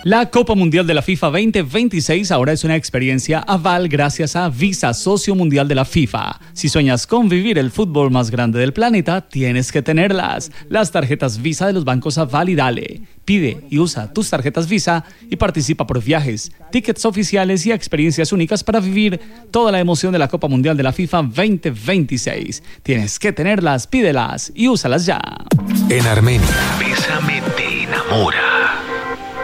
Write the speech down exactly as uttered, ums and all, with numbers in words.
La Copa Mundial de la FIFA veinte veintiséis ahora es una experiencia aval gracias a Visa, socio mundial de la FIFA. Si sueñas con vivir el fútbol más grande del planeta, tienes que tenerlas. Las tarjetas Visa de los bancos Aval y Dale. Pide y usa tus tarjetas Visa y participa por viajes, tickets oficiales y experiencias únicas para vivir toda la emoción de la Copa Mundial de la FIFA veinte veintiséis. Tienes que tenerlas, pídelas y úsalas ya. En Armenia, Bésame te enamora.